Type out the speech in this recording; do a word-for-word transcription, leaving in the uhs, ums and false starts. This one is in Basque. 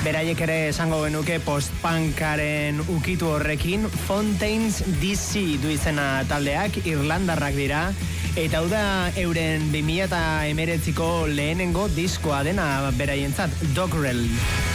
Beraiek ere esango genuke post-punkaren ukitu horrekin. Fontaines D C du izena taldeak, irlandarrak dira, eta hau da euren bi mila hemeretziko lehenengo diskoa dena beraientzat, Dogrel.